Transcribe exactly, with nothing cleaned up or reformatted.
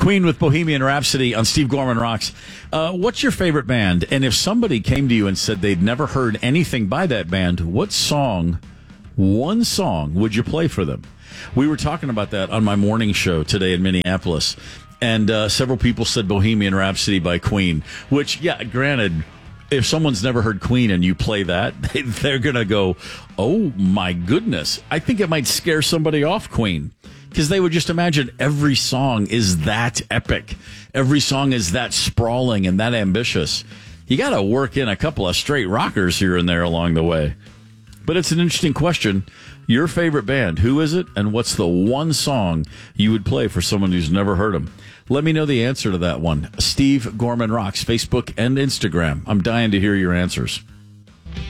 Queen with Bohemian Rhapsody on Steve Gorman Rocks. Uh, what's your favorite band? And if somebody came to you and said they'd never heard anything by that band, what song, one song, would you play for them? We were talking about that on my morning show today in Minneapolis, and uh, several people said Bohemian Rhapsody by Queen, which, yeah, granted, if someone's never heard Queen and you play that, they, they're going to go, oh, my goodness. I think it might scare somebody off Queen. Because they would just imagine every song is that epic. Every song is that sprawling and that ambitious. You got to work in a couple of straight rockers here and there along the way. But it's an interesting question. Your favorite band, who is it? And what's the one song you would play for someone who's never heard them? Let me know the answer to that one. Steve Gorman Rocks, Facebook and Instagram. I'm dying to hear your answers.